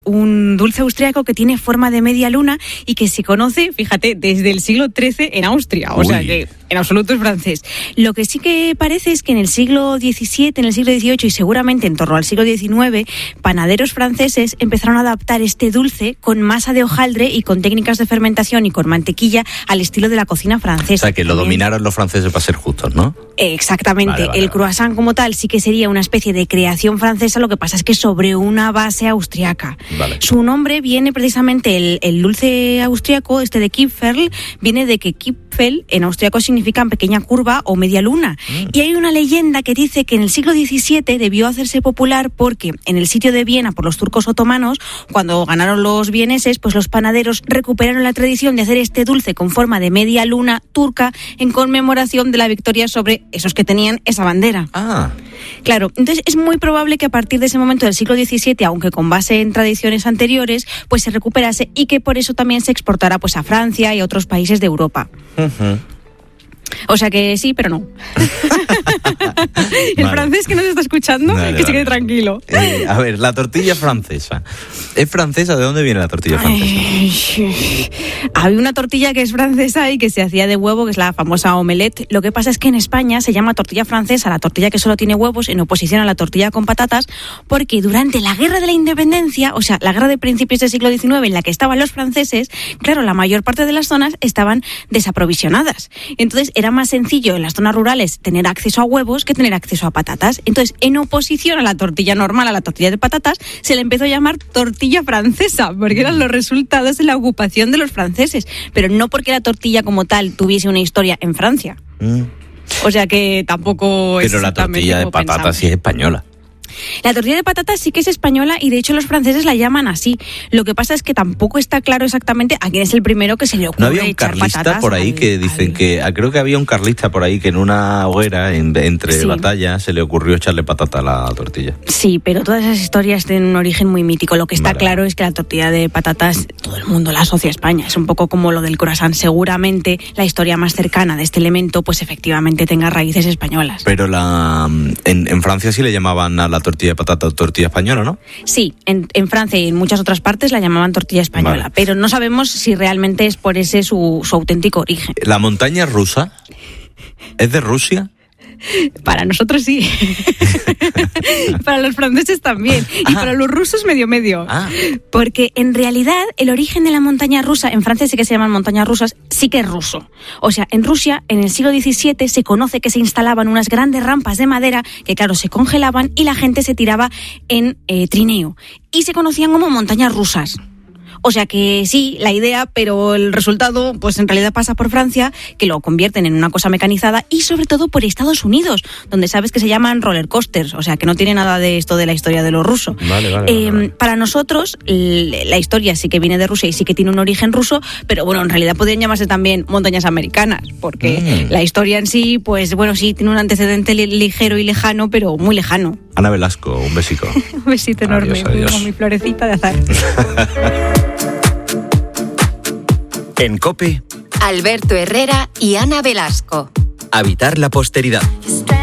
un dulce austriaco que tiene forma de media luna y que se conoce, fíjate, desde el siglo XIII en Austria. O sea que en absoluto es francés. Lo que sí que parece es que en el siglo XVII, en el siglo XVIII y seguramente en torno al siglo XIX, panaderos franceses empezaron a adaptar este dulce con masa de hojaldre y con técnicas de fermentación y con mantequilla al estilo de la cocina francesa. O sea, que lo dominaron los franceses para ser justos, ¿no? Exactamente. El croissant como tal sí que sería una especie de creación francesa, lo que pasa es que sobre una base austriaca. Vale. Su nombre viene precisamente, el dulce austriaco, de Kipferl, viene de que Kipfel en austriaco significa pequeña curva o media luna. Y hay una leyenda que dice que en el siglo XVII debió hacerse popular porque en el sitio de Viena por los turcos otomanos, cuando ganaron los vieneses, pues los panaderos recuperaron la tradición de hacer este dulce con forma de media luna turca en conmemoración de la victoria sobre esos que tenían esa bandera. Claro, entonces es muy probable que a partir de ese momento del siglo XVII, aunque con base en tradiciones anteriores, pues se recuperase y que por eso también se exportara pues a Francia y a otros países de Europa. O sea que sí, pero no. El francés que nos está escuchando, que se quede tranquilo. A ver, la tortilla francesa. ¿Es francesa? ¿De dónde viene la tortilla francesa? Había una tortilla que es francesa y que se hacía de huevo, que es la famosa omelette. Lo que pasa es que en España se llama tortilla francesa la tortilla que solo tiene huevos, en oposición a la tortilla con patatas, porque durante la Guerra de la Independencia, o sea, la guerra de principios del siglo XIX en la que estaban los franceses, claro, la mayor parte de las zonas estaban desaprovisionadas. Entonces era más sencillo en las zonas rurales tener acceso a huevos que tener acceso a patatas. Entonces, en oposición a la tortilla normal, a la tortilla de patatas, se le empezó a llamar tortilla francesa, porque eran los resultados de la ocupación de los franceses, pero no porque la tortilla como tal tuviese una historia en Francia. O sea que tampoco es. Pero la tortilla de patatas sí es española. La tortilla de patatas sí que es española y de hecho los franceses la llaman así. Lo que pasa es que tampoco está claro exactamente a quién es el primero que se le ocurre. ¿No había un echar carlista patatas por ahí que dicen que... Creo que había un carlista por ahí que en una hoguera, entre batallas, se le ocurrió echarle patata a la tortilla? Sí, pero todas esas historias tienen un origen muy mítico. Lo que está claro es que la tortilla de patatas todo el mundo la asocia a España. Es un poco como lo del croissant. Seguramente la historia más cercana de este elemento pues efectivamente tenga raíces españolas. Pero en Francia sí le llamaban a la tortilla de patata tortilla española, ¿no? Sí, en Francia y en muchas otras partes la llamaban tortilla española, pero no sabemos si realmente es por ese su auténtico origen. ¿La montaña rusa es de Rusia? Para nosotros sí. Para los franceses también. Y para los rusos medio. Porque en realidad el origen de la montaña rusa, en Francia sí que se llaman montañas rusas, sí que es ruso. O sea, en Rusia, en el siglo XVII, se conoce que se instalaban unas grandes rampas de madera que, claro, se congelaban y la gente se tiraba en trineo. Y se conocían como montañas rusas. O sea que sí, la idea, pero el resultado, pues en realidad pasa por Francia, que lo convierten en una cosa mecanizada, y sobre todo por Estados Unidos, donde sabes que se llaman roller coasters, o sea que no tiene nada de esto de la historia de lo ruso. Vale. Para nosotros, la historia sí que viene de Rusia y sí que tiene un origen ruso, pero bueno, en realidad podrían llamarse también montañas americanas, porque la historia en sí, pues bueno, sí, tiene un antecedente ligero y lejano, pero muy lejano. Ana Velasco, un besico. Un besito enorme, adiós. Con mi florecita de azar. En COPE, Alberto Herrera y Ana Velasco. Habitar la posteridad.